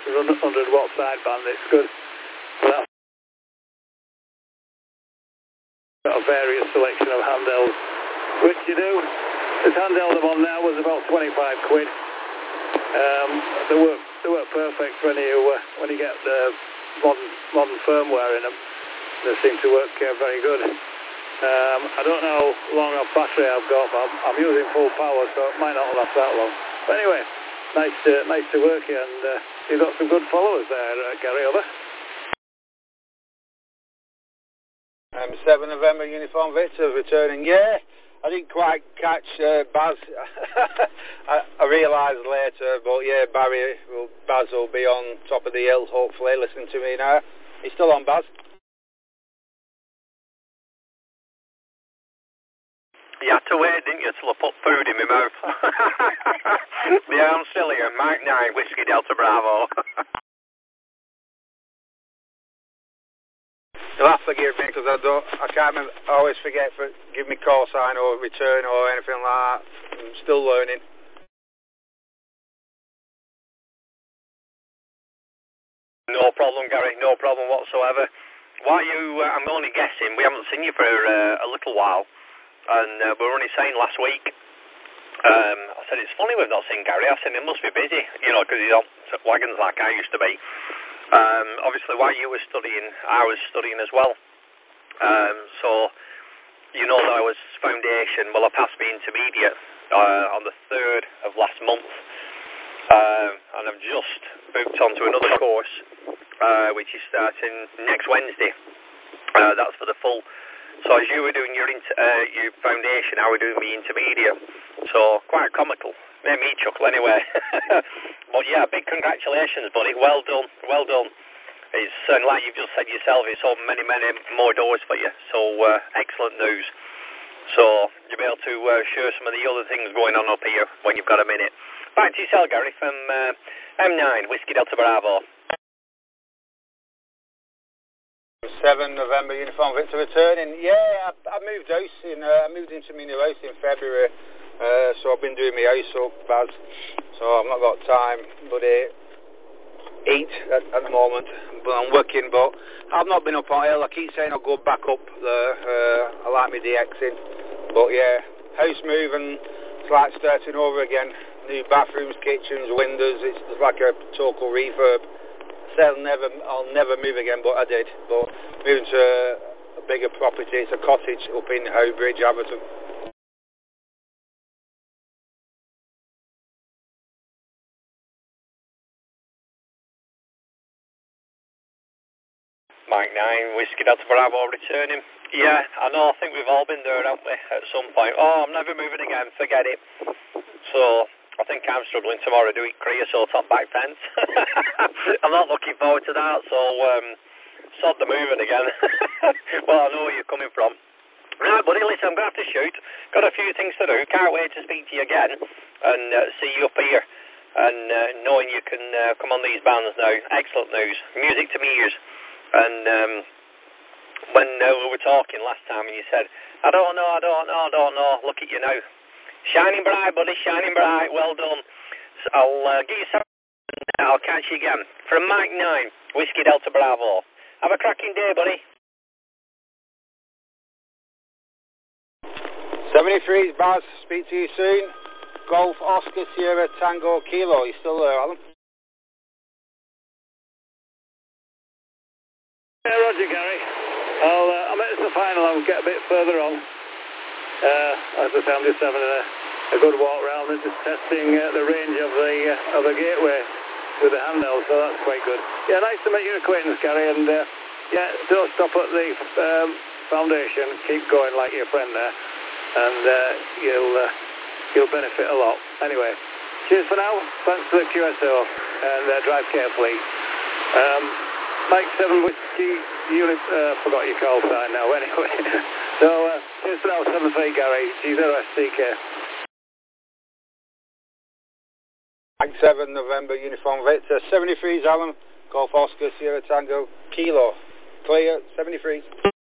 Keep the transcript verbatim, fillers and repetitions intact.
one hundred watt sideband. It's good. Well, got a various selection of handhelds, which you do. This handheld I'm on now was about twenty-five quid. Um, they work they work perfect when you uh, when you get the modern modern firmware in them. They seem to work uh, very good. Um, I don't know how long of battery I've got, but I'm, I'm using full power, so it might not last that long. But anyway, nice to nice to work here, and uh, you've got some good followers there, uh, Gary. Over. Um, seven November Uniform Victor returning. Yeah, I didn't quite catch uh, Baz. I, I realised later, but yeah, Barry, will, Baz will be on top of the hill, hopefully, listening to me now. He's still on, Baz? You had to wait, didn't you, till I put food in my mouth. Yeah, I'm still here. Mike nine, Whiskey Delta Bravo. You'll have to forgive me because I don't, I can't remember, I always forget for give me call sign or return or anything like that. I'm still learning. No problem, Gary, no problem whatsoever. Why you, uh, I'm only guessing, we haven't seen you for uh, a little while, and uh, we were only saying last week, um, I said, it's funny we've not seen Gary. I said, he must be busy, you know, because he's on wagons like I used to be. Um, obviously, while you were studying, I was studying as well. Um, so, you know that I was foundation. Well, I passed my intermediate uh, on the third of last month. Um, and I've just booked onto another course, uh, which is starting next Wednesday. Uh, that's for the full. So as you were doing your, inter uh, your foundation, I was doing my intermediate. So, quite comical. Made me chuckle anyway. But yeah, big congratulations, buddy. Well done, well done. It's, and like you've just said yourself, it's opened many, many more doors for you. So, uh, excellent news. So, you'll be able to uh, share some of the other things going on up here when you've got a minute. Back to yourself, Gary, from uh, M nine, Whiskey Delta Bravo. seven November Uniform Victor returning. Yeah, I, I moved house in, uh, I moved into my new house in February. Uh, so I've been doing my house up, Baz, so I've not got time, but uh, eat at, at the moment, but I'm working, but I've not been up on hill. I keep saying I'll go back up there, uh, I like my D X in, but yeah, house move and it's like starting over again, new bathrooms, kitchens, windows, it's, it's like a total refurb. Said I'll never, I'll never move again, but I did, but moving to a, a bigger property, it's a cottage up in Howbridge, Everton. Mike nine, Whiskey Delta Bravo returning. Yeah, I know, I think we've all been there, haven't we, at some point. Oh, I'm never moving again, forget it. So, I think I'm struggling tomorrow to eat creosote on back fence. I'm not looking forward to that, so, um, sod the moving again. Well, I know where you're coming from. Right, buddy, listen, I'm going to have to shoot. Got a few things to do. Can't wait to speak to you again and uh, see you up here. And uh, knowing you can uh, come on these bands now, excellent news. Music to me ears. And um, when uh, we were talking last time and you said, I don't know, I don't know, I don't know, look at you now. Shining bright, buddy, shining bright, well done. So I'll uh, give you some, I'll catch you again. From Mike nine, Whiskey Delta Bravo. Have a cracking day, buddy. seventy-three, Baz, speak to you soon. Golf Oscar Sierra Tango Kilo, you still there, Alan? Yeah, Roger, Gary. I'll, uh, I'll make this the final. I'll get a bit further on. Uh, as I say, I'm just having a, a good walk round and just testing uh, the range of the uh, of the gateway with the handheld, so that's quite good. Yeah, nice to make your acquaintance, Gary, and uh, yeah, don't stop at the um, foundation. Keep going like your friend there, and uh, you'll uh, you'll benefit a lot. Anyway, cheers for now. Thanks for the Q S O, and uh, drive carefully. Um, Mike seven Whiskey, unit, uh, forgot your call sign now, anyway. So, uh, cheers for now, seven three Gary, G zero S C K. Mike seven November Uniform Victor, seventy-three is Alan, Golf Oscar Sierra Tango Kilo, clear, seventy-three.